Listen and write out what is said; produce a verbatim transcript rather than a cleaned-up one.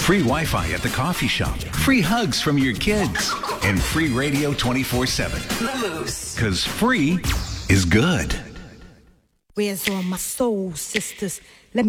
free Wi-Fi at the coffee shop, free hugs from your kids, and free radio twenty-four seven. The Moose. Because free is good. Where's all my soul sisters?